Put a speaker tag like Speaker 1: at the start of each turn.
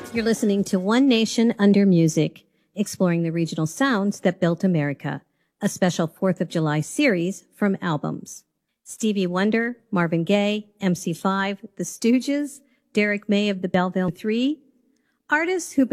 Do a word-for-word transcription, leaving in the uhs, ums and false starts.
Speaker 1: You're listening to One Nation Under Music, exploring the regional sounds that built America, a special fourth of July series from albums. Stevie Wonder, Marvin Gaye, M C five, The Stooges, Derek May of the Belleville Three, artists who